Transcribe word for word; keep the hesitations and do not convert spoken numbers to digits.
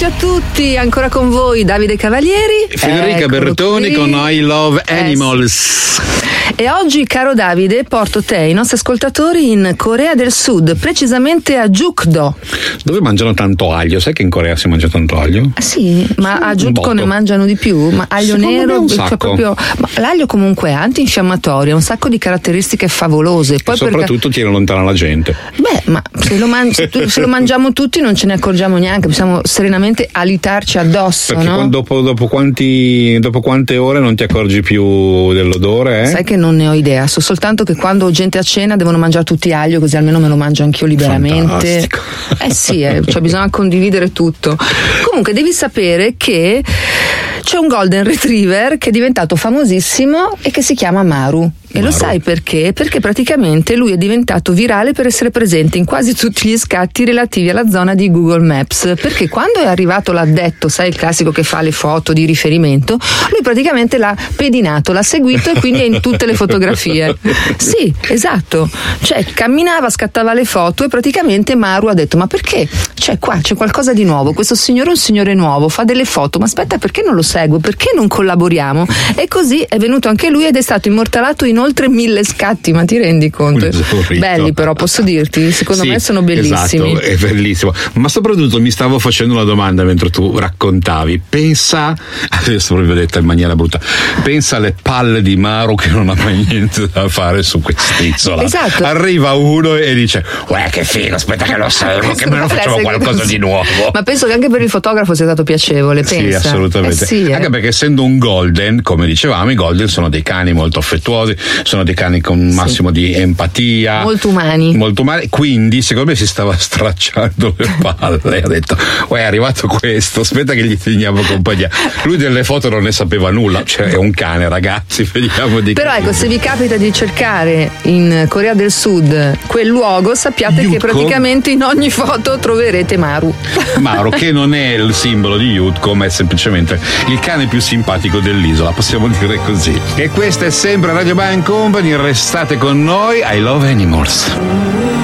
a tutti, ancora con voi Davide Cavalieri, Federica Eccolo Bertoni qui. con I Love Animals. E oggi, caro Davide, porto te e i nostri ascoltatori in Corea del Sud, precisamente a Jukdo. Dove mangiano tanto aglio? Sai che in Corea si mangia tanto aglio? Ah, sì, ma Sì, a un Jukdo botto. ne mangiano di più, ma aglio Secondo me nero, un cioè sacco. proprio, ma l'aglio comunque è antinfiammatorio, ha un sacco di caratteristiche favolose. Poi E soprattutto tiene lontana la gente. Beh, ma se lo, man- se tu- se lo mangiamo tutti non ce ne accorgiamo neanche, possiamo serenamente alitarci addosso, Perché no? quando- dopo, dopo, quanti, dopo quante ore non ti accorgi più dell'odore? Eh? Sai che non ne ho idea, so soltanto che quando ho gente a cena devono mangiare tutti aglio, così almeno me lo mangio anch'io liberamente. Fantastico. Eh sì, eh, cioè bisogna condividere tutto. Comunque devi sapere che c'è un Golden Retriever che è diventato famosissimo e che si chiama Maru. E lo Maru. sai perché? Perché praticamente lui è diventato virale per essere presente in quasi tutti gli scatti relativi alla zona di Google Maps, perché quando è arrivato l'addetto, sai, il classico che fa le foto di riferimento, lui praticamente l'ha pedinato, l'ha seguito e quindi è in tutte le fotografie. Sì, esatto, cioè camminava, scattava le foto e praticamente Maru ha detto: ma perché? Cioè qua c'è qualcosa di nuovo, questo signore è un signore nuovo, fa delle foto, ma aspetta, perché non lo seguo? Perché non collaboriamo? E così è venuto anche lui ed è stato immortalato in oltre mille scatti, ma ti rendi conto? Esaurito. Belli, però posso dirti, secondo Sì, me sono bellissimi. Esatto, è bellissimo. Ma soprattutto mi stavo facendo una domanda mentre tu raccontavi. Pensa, adesso proprio detta in maniera brutta, pensa alle palle di Maru che non ha mai niente da fare su quest'isola. Esatto. Arriva uno e dice: uè, che figo, aspetta che lo seguo, che me lo facciamo qualcosa di nuovo. Ma penso che anche per il fotografo sia stato piacevole, Sì, pensa. assolutamente. Eh sì, eh. Anche perché essendo un golden, come dicevamo, i golden sono dei cani molto affettuosi, sono dei cani con un massimo di empatia. Molto umani. Molto umani. Quindi, secondo me si stava stracciando le palle. Ha detto: uè, è arrivato questo, aspetta che gli teniamo compagnia. Lui delle foto non ne sapeva nulla, cioè è un cane, ragazzi, vediamo di Però che- ecco, se vi capita di cercare in Corea del Sud quel luogo, sappiate Yutko. che praticamente in ogni foto troverete Maru. Mauro, che non è il simbolo di Yutko, ma è semplicemente il cane più simpatico dell'isola, possiamo dire così. E questa è sempre Radio Band Company, restate con noi, I Love Animals.